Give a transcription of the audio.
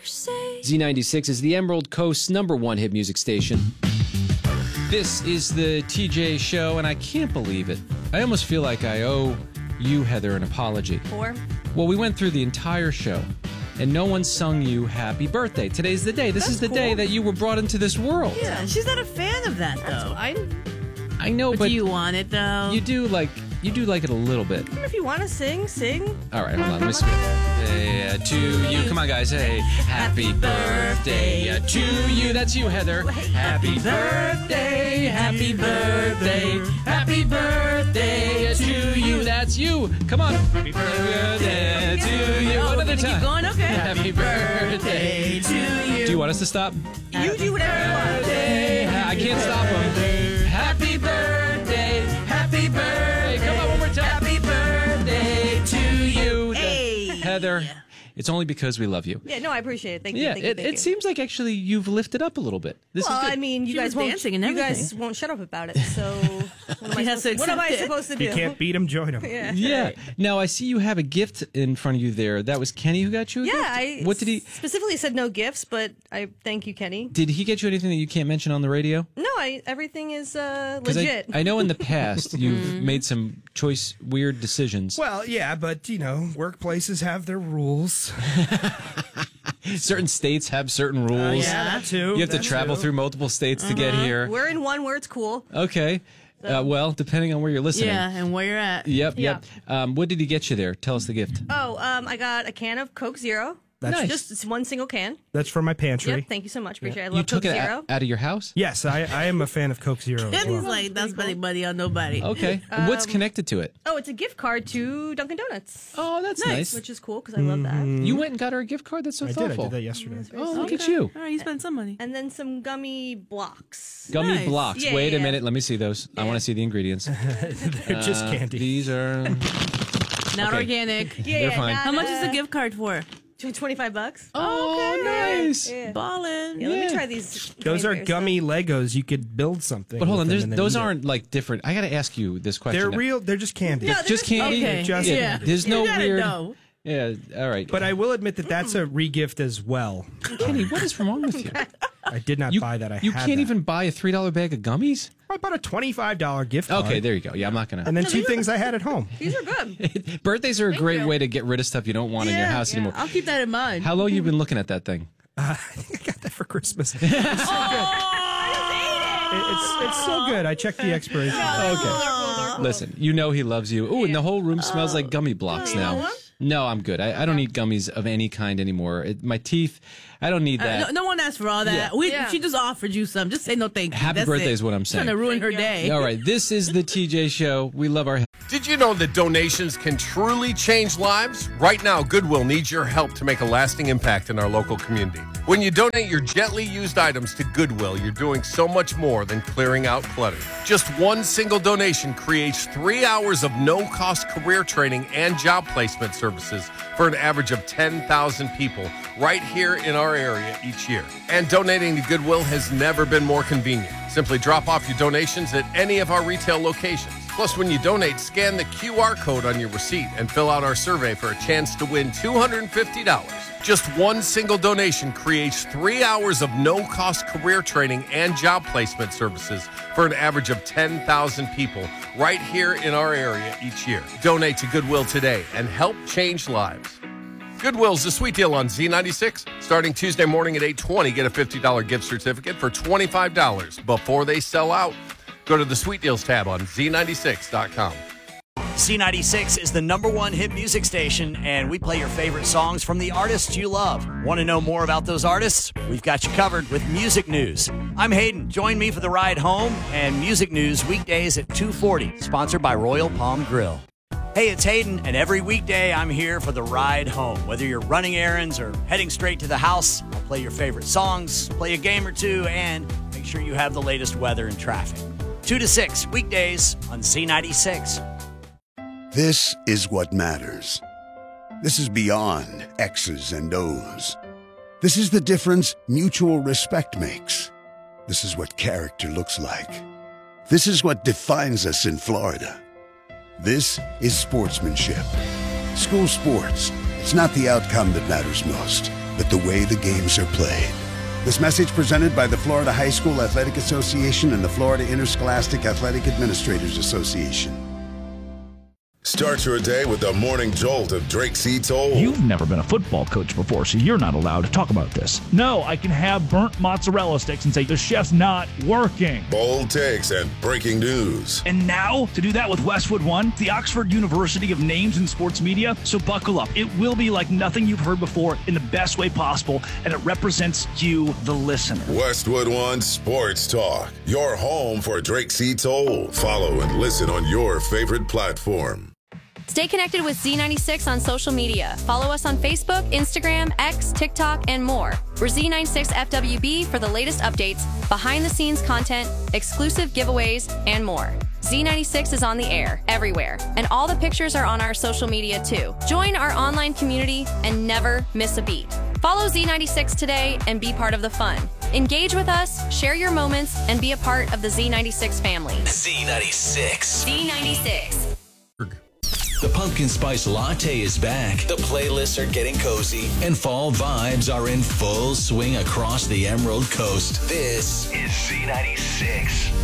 Z96 is the Emerald Coast's #1 hit music station. This is the TJ Show, and I can't believe it. I almost feel like I owe you, Heather, an apology. For? Well, we went through the entire show, and no one sung you happy birthday. Today's the day. This is the day that you were brought into this world. Yeah, she's not a fan of that, though. I know, but do you want it, though? You do like it a little bit. If you want to sing, sing. All right, hold on. Let me see. Birthday to you. Come on, guys. Hey, happy birthday to you. That's you, Heather. Happy birthday, happy birthday, happy birthday to you. That's you. Come on. Happy birthday to you. Oh, Another time. keep going? Okay. Happy birthday to you. Do you want us to stop? You do whatever you want. I can't stop them. Happy birthday, happy birthday. Come on, one more time. Happy birthday to you. Hey. Heather, it's only because we love you. Yeah, no, I appreciate it. Thank you. Yeah, Thank you, thank you. it seems like actually you've lifted up a little bit. This is good. I mean, you She guys was won't dancing and you everything. guys won't shut up about it. So what She has to am I accept it. supposed to do? You can't beat him, join him. Yeah. Now I see you have a gift in front of you there. That was Kenny who got you a Yeah, gift? What did he specifically said no gifts, but I thank you, Kenny. Did he get you anything that you can't mention on the radio? No, everything is 'Cause legit. I know in the past you've made some weird decisions. Well, yeah, but, workplaces have their rules. Certain states have certain rules. Yeah, that too. You have to That travel too. through multiple states to get here. We're in one where it's cool. Okay. Well, depending on where you're listening. Yeah, and where you're at. Yep. Yeah. What did he get you there? Tell us the gift. Oh, I got a can of Coke Zero. That's Just it's one single can. That's from my pantry. Yep, thank you so much. Appreciate it. I You love took Coke it Zero. out of your house? Yes, I am a fan of Coke Zero. as Kenny's well. like, not spending money on nobody. Okay. What's connected to it? Oh, it's a gift card to Dunkin' Donuts. Oh, that's nice. Which is cool because I love that. You went and got her a gift card? That's so I thoughtful. did that yesterday. Oh, look at you. All right, you spent some money. And then some gummy blocks. Gummy Nice. blocks. Yeah, Wait a yeah. minute. Let me see those. I want to see the ingredients. They're just candy. These are... Not Okay. organic. They're fine. How much is the gift card for? $25. Oh, nice. Yeah. Ballin'. Yeah, let me try these. Those are cranberries. gummy Legos. You could build something. But hold on. with them and then Those eat it. aren't like different. I got to ask you this question. They're now. real. They're just candy. No, they're Just candy? Okay. Just Yeah. candy. There's no You gotta weird... know. Yeah, all right. But I will admit that that's a re-gift as well. Kenny, what is wrong with you? I did not buy that. You had can't that. even buy a $3 bag of gummies? I bought a $25 gift card. Okay, there you go. Yeah, I'm not going to... And then two things I had at home. These are good. Birthdays are a great you. way to get rid of stuff you don't want in your house anymore. I'll keep that in mind. How long you been looking at that thing? I think I got that for Christmas. It's so good. It's so good. I checked the expiration. Okay. Listen, you know he loves you. Ooh, and the whole room smells like gummy blocks now. No, I'm good. I don't eat gummies of any kind anymore. My teeth, I don't need that. No one asked for all that. She just offered you some. Just say no thank you. Happy That's birthday it. is what I'm saying. Trying to ruin her day. All right, this is the TJ Show. We love our... Did you know that donations can truly change lives? Right now, Goodwill needs your help to make a lasting impact in our local community. When you donate your gently used items to Goodwill, you're doing so much more than clearing out clutter. Just one single donation creates 3 hours of no-cost career training and job placement services for an average of 10,000 people right here in our area each year. And donating to Goodwill has never been more convenient. Simply drop off your donations at any of our retail locations. Plus, when you donate, scan the QR code on your receipt and fill out our survey for a chance to win $250. Just one single donation creates 3 hours of no-cost career training and job placement services for an average of 10,000 people right here in our area each year. Donate to Goodwill today and help change lives. Goodwill's a sweet deal on Z96. Starting Tuesday morning at 8:20, get a $50 gift certificate for $25 before they sell out. Go to the Sweet Deals tab on Z96.com. C96 is the #1 hit music station, and we play your favorite songs from the artists you love. Want to know more about those artists? We've got you covered with Music News. I'm Hayden. Join me for the ride home and Music News weekdays at 2:40, sponsored by Royal Palm Grill. Hey, it's Hayden, and every weekday I'm here for the ride home. Whether you're running errands or heading straight to the house, I'll play your favorite songs, play a game or two, and make sure you have the latest weather and traffic. 2 to 6, weekdays on C96. This is what matters. This is beyond X's and O's. This is the difference mutual respect makes. This is what character looks like. This is what defines us in Florida. This is sportsmanship. School sports, it's not the outcome that matters most. but the way the games are played. This message presented by the Florida High School Athletic Association and the Florida Interscholastic Athletic Administrators Association. Start your day with the morning jolt of Drake C. Toll. You've never been a football coach before, so you're not allowed to talk about this. No, I can have burnt mozzarella sticks and say the chef's not working. Bold takes and breaking news. And now, to do that with Westwood One, the Oxford University of names in sports media, so buckle up. It will be like nothing you've heard before in the best way possible, and it represents you, the listener. Westwood One Sports Talk, your home for Drake C. Toll. Follow and listen on your favorite platform. Stay connected with Z96 on social media. Follow us on Facebook, Instagram, X, TikTok, and more. We're Z96FWB for the latest updates, behind-the-scenes content, exclusive giveaways, and more. Z96 is on the air, everywhere, and all the pictures are on our social media, too. Join our online community and never miss a beat. Follow Z96 today and be part of the fun. Engage with us, share your moments, and be a part of the Z96 family. Z96. Z96. The pumpkin spice latte is back. The playlists are getting cozy, and fall vibes are in full swing across the Emerald Coast. This is Z96.